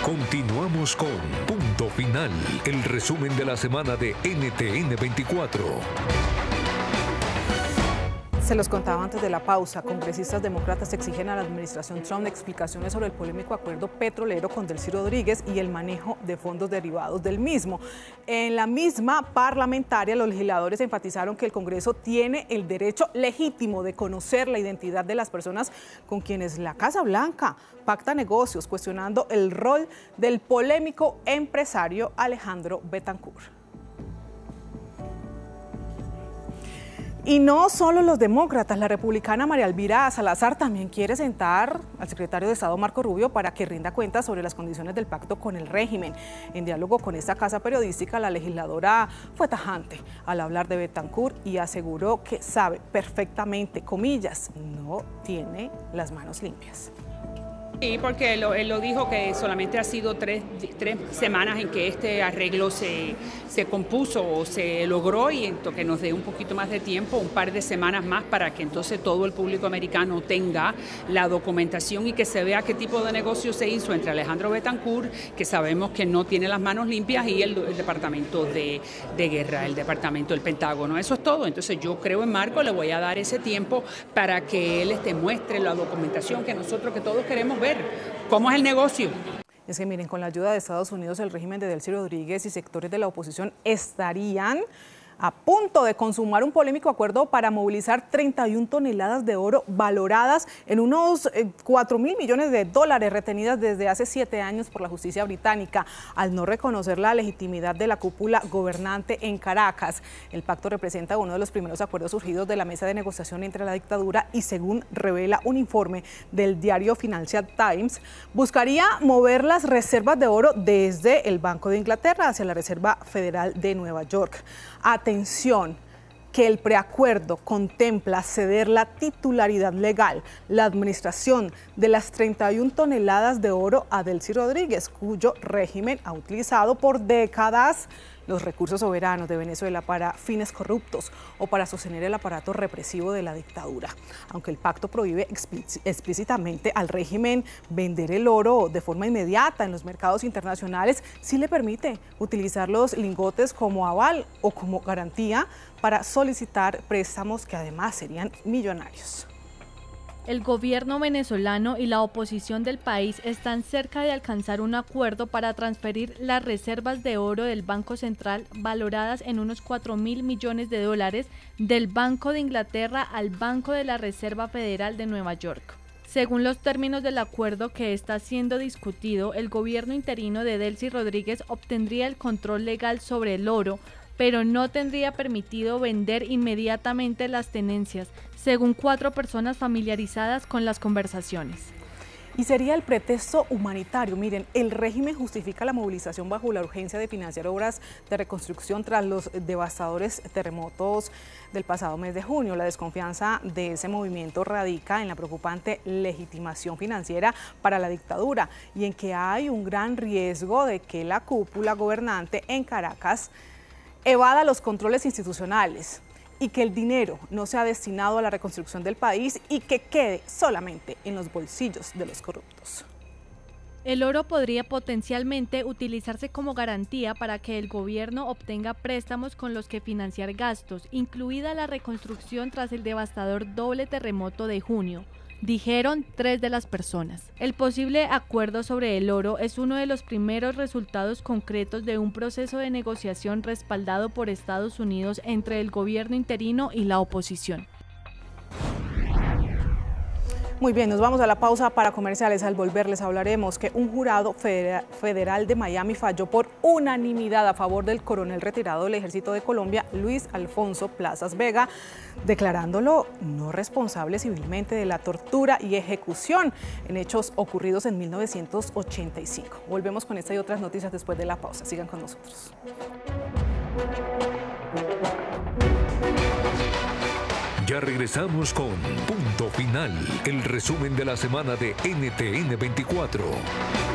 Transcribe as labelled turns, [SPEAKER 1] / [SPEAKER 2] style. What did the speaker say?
[SPEAKER 1] Continuamos con Punto Final, el resumen de la semana de NTN 24.
[SPEAKER 2] Se los contaba antes de la pausa, congresistas demócratas exigen a la administración Trump explicaciones sobre el polémico acuerdo petrolero con Delcy Rodríguez y el manejo de fondos derivados del mismo. En la misma parlamentaria, los legisladores enfatizaron que el Congreso tiene el derecho legítimo de conocer la identidad de las personas con quienes la Casa Blanca pacta negocios, cuestionando el rol del polémico empresario Alejandro Betancourt. Y no solo los demócratas, la republicana María Elvira Salazar también quiere sentar al secretario de Estado Marco Rubio para que rinda cuentas sobre las condiciones del pacto con el régimen. En diálogo con esta casa periodística, la legisladora fue tajante al hablar de Betancourt y aseguró que sabe perfectamente, comillas, no tiene las manos limpias.
[SPEAKER 3] Sí, porque él lo dijo que solamente ha sido tres semanas en que este arreglo se compuso o se logró, y entonces que nos dé un poquito más de tiempo, un par de semanas más, para que entonces todo el público americano tenga la documentación y que se vea qué tipo de negocio se hizo entre Alejandro Betancourt, que sabemos que no tiene las manos limpias, y el Departamento de Guerra, el Departamento del Pentágono. Eso es todo. Entonces yo creo en Marco, le voy a dar ese tiempo para que él muestre la documentación que todos queremos ver. ¿Cómo es el negocio?
[SPEAKER 2] Es que miren, con la ayuda de Estados Unidos, el régimen de Delcy Rodríguez y sectores de la oposición estarían a punto de consumar un polémico acuerdo para movilizar 31 toneladas de oro valoradas en unos 4.000 millones de dólares retenidas desde hace 7 años por la justicia británica, al no reconocer la legitimidad de la cúpula gobernante en Caracas. El pacto representa uno de los primeros acuerdos surgidos de la mesa de negociación entre la dictadura y, según revela un informe del diario Financial Times, buscaría mover las reservas de oro desde el Banco de Inglaterra hacia la Reserva Federal de Nueva York. Atención, que el preacuerdo contempla ceder la titularidad legal, la administración de las 31 toneladas de oro a Delcy Rodríguez, cuyo régimen ha utilizado por décadas los recursos soberanos de Venezuela para fines corruptos o para sostener el aparato represivo de la dictadura. Aunque el pacto prohíbe explícitamente al régimen vender el oro de forma inmediata en los mercados internacionales, sí le permite utilizar los lingotes como aval o como garantía para solicitar préstamos que además serían millonarios.
[SPEAKER 4] El gobierno venezolano y la oposición del país están cerca de alcanzar un acuerdo para transferir las reservas de oro del Banco Central, valoradas en unos 4.000 millones de dólares, del Banco de Inglaterra al Banco de la Reserva Federal de Nueva York. Según los términos del acuerdo que está siendo discutido, el gobierno interino de Delcy Rodríguez obtendría el control legal sobre el oro, pero no tendría permitido vender inmediatamente las tenencias, según 4 personas familiarizadas con las conversaciones.
[SPEAKER 2] Y sería el pretexto humanitario. Miren, el régimen justifica la movilización bajo la urgencia de financiar obras de reconstrucción tras los devastadores terremotos del pasado mes de junio. La desconfianza de ese movimiento radica en la preocupante legitimación financiera para la dictadura y en que hay un gran riesgo de que la cúpula gobernante en Caracas evada los controles institucionales y que el dinero no sea destinado a la reconstrucción del país y que quede solamente en los bolsillos de los corruptos.
[SPEAKER 4] El oro podría potencialmente utilizarse como garantía para que el gobierno obtenga préstamos con los que financiar gastos, incluida la reconstrucción tras el devastador doble terremoto de junio, dijeron 3 de las personas. El posible acuerdo sobre el oro es uno de los primeros resultados concretos de un proceso de negociación respaldado por Estados Unidos entre el gobierno interino y la oposición.
[SPEAKER 2] Muy bien, nos vamos a la pausa para comerciales. Al volver les hablaremos que un jurado federal de Miami falló por unanimidad a favor del coronel retirado del Ejército de Colombia, Luis Alfonso Plazas Vega, declarándolo no responsable civilmente de la tortura y ejecución en hechos ocurridos en 1985. Volvemos con esta y otras noticias después de la pausa. Sigan con nosotros.
[SPEAKER 1] Ya regresamos con Punto Final, el resumen de la semana de NTN 24.